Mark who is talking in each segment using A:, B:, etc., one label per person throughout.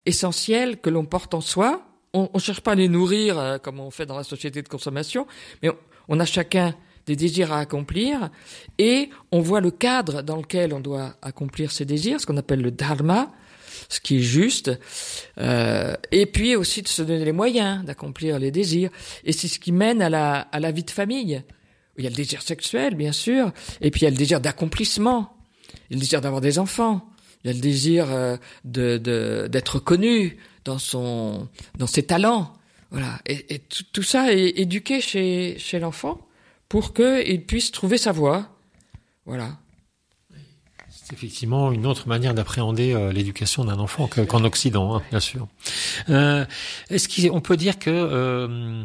A: essentiels que l'on porte en soi. On cherche pas à les nourrir comme on fait dans la société de consommation, mais on a chacun des désirs à accomplir et on voit le cadre dans lequel on doit accomplir ces désirs, ce qu'on appelle le dharma, ce qui est juste, et puis aussi de se donner les moyens d'accomplir les désirs. Et c'est ce qui mène à la vie de famille. Il y a le désir sexuel, bien sûr, et puis il y a le désir d'accomplissement, il y a le désir d'avoir des enfants, il y a le désir d'être connu dans ses talents. Voilà. Et tout ça est éduqué chez l'enfant pour qu'il puisse trouver sa voie. Voilà.
B: C'est effectivement une autre manière d'appréhender l'éducation d'un enfant qu'en Occident, hein, bien sûr. Est-ce qu'on peut dire que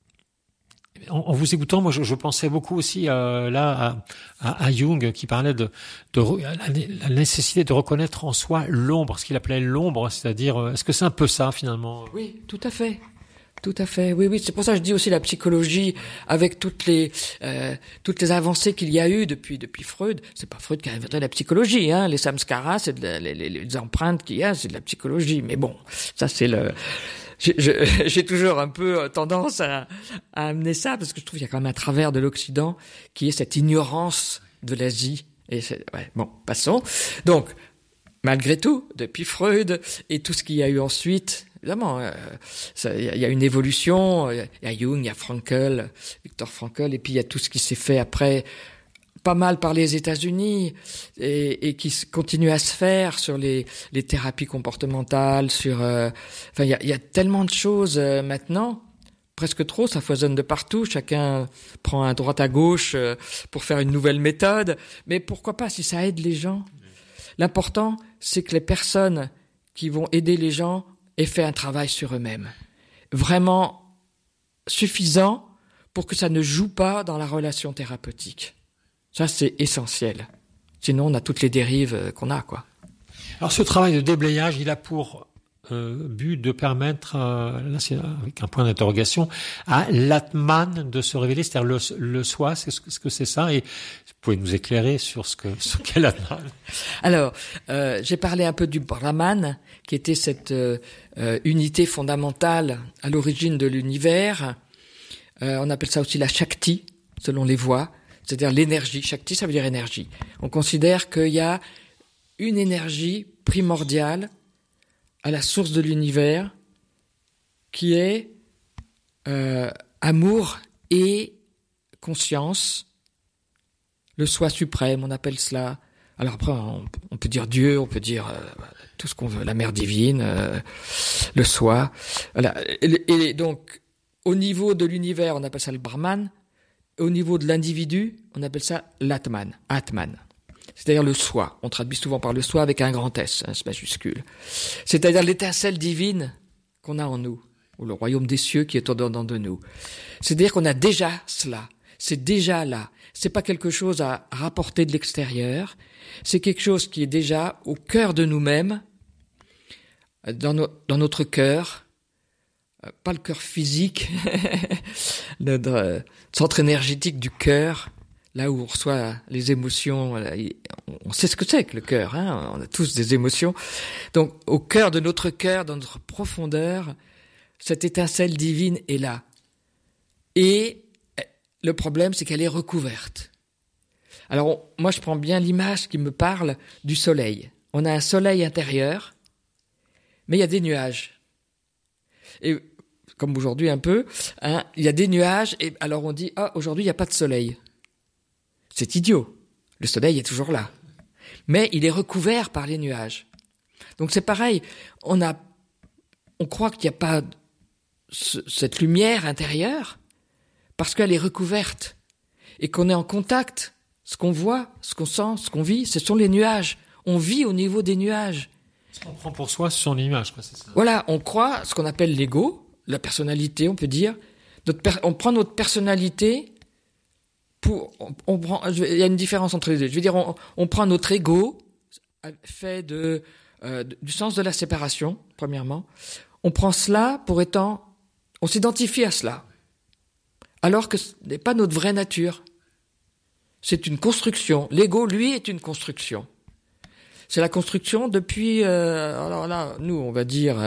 B: en vous écoutant, moi, je pensais beaucoup aussi à Jung, qui parlait de la nécessité de reconnaître en soi l'ombre, ce qu'il appelait l'ombre, c'est-à-dire, est-ce que c'est un peu ça finalement?
A: Oui, tout à fait. Tout à fait. Oui. C'est pour ça que je dis aussi la psychologie, avec toutes les avancées qu'il y a eu depuis Freud. C'est pas Freud qui a inventé la psychologie, hein. Les samskaras, c'est les empreintes qu'il y a, c'est de la psychologie. Mais bon, ça c'est j'ai toujours un peu tendance à amener ça parce que je trouve qu'il y a quand même un travers de l'Occident qui est cette ignorance de l'Asie. Et bon, passons. Donc, malgré tout, depuis Freud et tout ce qu'il y a eu ensuite, évidemment, il y a une évolution. Il y a Jung, il y a Frankl, Viktor Frankl, et puis il y a tout ce qui s'est fait après, pas mal par les États-Unis et qui continue à se faire sur les thérapies comportementales, il y a tellement de choses maintenant, presque trop, ça foisonne de partout, chacun prend à droite à gauche pour faire une nouvelle méthode, mais pourquoi pas si ça aide les gens. L'important, c'est que les personnes qui vont aider les gens aient fait un travail sur eux-mêmes, vraiment suffisant pour que ça ne joue pas dans la relation thérapeutique. Ça, c'est essentiel. Sinon, on a toutes les dérives qu'on a, quoi.
B: Alors, ce travail de déblayage, il a pour but de permettre, là c'est avec un point d'interrogation, à l'Atman de se révéler, c'est-à-dire le soi, ce que c'est ça, et vous pouvez nous éclairer sur ce qu'est l'Atman.
A: Alors, j'ai parlé un peu du Brahman, qui était cette unité fondamentale à l'origine de l'univers. On appelle ça aussi la Shakti, selon les voies. C'est-à-dire l'énergie. Shakti, ça veut dire énergie. On considère qu'il y a une énergie primordiale à la source de l'univers qui est amour et conscience, le soi suprême, on appelle cela. Alors après, on peut dire Dieu, on peut dire tout ce qu'on veut, la mère divine, le soi. Voilà. Et donc, au niveau de l'univers, on appelle ça le Brahman. Au niveau de l'individu, on appelle ça l'Atman, Atman. C'est-à-dire le soi. On traduit souvent par le soi avec un grand S, un S majuscule. C'est-à-dire l'étincelle divine qu'on a en nous, ou le royaume des cieux qui est au-dedans de nous. C'est-à-dire qu'on a déjà cela. C'est déjà là. C'est pas quelque chose à rapporter de l'extérieur. C'est quelque chose qui est déjà au cœur de nous-mêmes, dans notre cœur. Pas le cœur physique, le centre énergétique du cœur, là où on reçoit les émotions. On sait ce que c'est que le cœur, hein, on a tous des émotions. Donc au cœur de notre cœur, dans notre profondeur, cette étincelle divine est là. Et le problème, c'est qu'elle est recouverte. Alors moi je prends bien l'image qui me parle du soleil. On a un soleil intérieur, mais il y a des nuages. Et comme aujourd'hui un peu, hein, il y a des nuages, et alors on dit aujourd'hui il n'y a pas de soleil. C'est idiot. Le soleil est toujours là. Mais il est recouvert par les nuages. Donc c'est pareil, on croit qu'il n'y a pas cette lumière intérieure parce qu'elle est recouverte et qu'on est en contact. Ce qu'on voit, ce qu'on sent, ce qu'on vit, ce sont les nuages. On vit au niveau des nuages.
B: Ce qu'on prend pour soi, ce sont les nuages, quoi, c'est ça.
A: Voilà, on croit ce qu'on appelle l'ego, la personnalité, on peut dire. On prend notre personnalité il y a une différence entre les deux. Je veux dire, on prend notre ego, fait du sens de la séparation, premièrement. On prend cela on s'identifie à cela. Alors que ce n'est pas notre vraie nature. C'est une construction. L'ego, lui, est une construction. C'est la construction depuis, alors là, nous, on va dire,